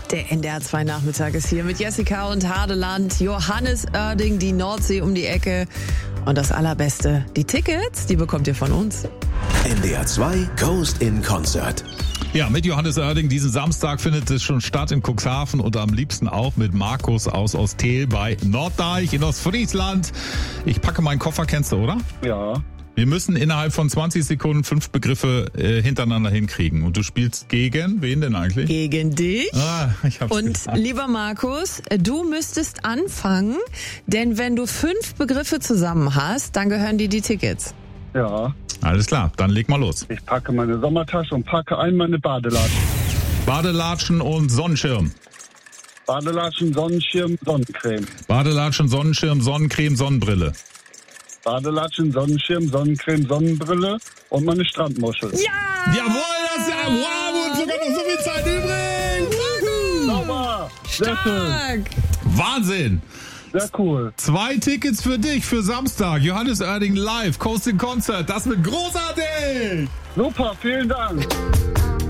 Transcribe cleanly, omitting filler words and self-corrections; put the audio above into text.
Der NDR 2 Nachmittag ist hier mit Jessica und Hadeland, Johannes Oerding, die Nordsee um die Ecke. Und das Allerbeste, die Tickets, die bekommt ihr von uns. NDR 2 Coast in Concert. Ja, mit Johannes Oerding. Diesen Samstag findet es schon statt in Cuxhaven und am liebsten auch mit Markus aus Ostel bei Norddeich in Ostfriesland. Ich packe meinen Koffer, kennst du, oder? Ja. Wir müssen innerhalb von 20 Sekunden 5 Begriffe hintereinander hinkriegen. Und du spielst gegen wen denn eigentlich? Gegen dich. Ich hab's Und gesagt. lieber Markus, du müsstest anfangen, denn wenn du 5 Begriffe zusammen hast, dann gehören dir die Tickets. Ja. Alles klar, dann leg mal los. Ich packe meine Sommertasche und packe ein meine Badelatschen. Badelatschen und Sonnenschirm. Badelatschen, Sonnenschirm, Sonnencreme. Badelatschen, Sonnenschirm, Sonnencreme, Sonnenbrille. Badelatschen, Sonnenschirm, Sonnencreme, Sonnenbrille und meine Strandmuschel. Ja! Jawohl, das ist ja wow, und sogar noch so viel Zeit übrig. Sauber! Sehr schön. Stark! Wahnsinn. Sehr cool. 2 Tickets für dich für Samstag. Johannes Oerding live, Coast in Concert. Das wird großartig. Super, vielen Dank.